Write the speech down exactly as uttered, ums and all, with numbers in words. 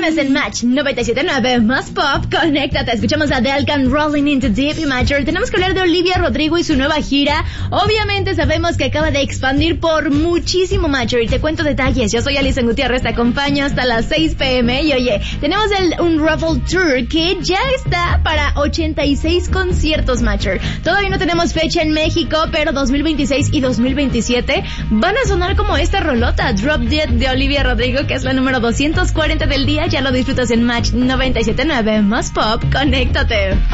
viernes en Match noventa y siete punto nueve más Pop. Conéctate, escuchamos a Adele con Rolling into Deep y Matcher. Tenemos que hablar de Olivia Rodrigo y su nueva gira. Obviamente sabemos que acaba de expandir por muchísimo, Matcher, y te cuento detalles. Yo soy Alison Gutiérrez, te acompaño hasta las seis pm y oye, tenemos el Unravel Tour que ya está para ochenta y seis conciertos, Matcher. Todavía no tenemos fecha en México, pero dos mil veintiséis y dos mil veintisiete van a sonar como esta rolota, Drop Dead de Olivia Rodrigo, que es la número doscientos cuarenta del día. Ya lo disfrutas en Match noventa y siete punto nueve más Pop. Conéctate.